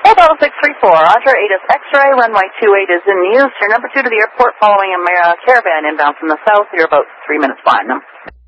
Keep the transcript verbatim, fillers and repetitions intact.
Bravo six three four, Roger, eight is X-ray, runway two eight is in use. You're number two to the airport following a uh, caravan inbound from the south. You're about three minutes behind them.